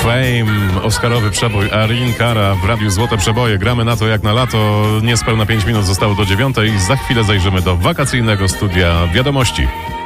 Fame, oscarowy przebój Arin Cara w Radiu Złote Przeboje. Gramy na to jak na lato. Niespełna 5 minut zostało do 9:00 i za chwilę zajrzymy do wakacyjnego studia Wiadomości.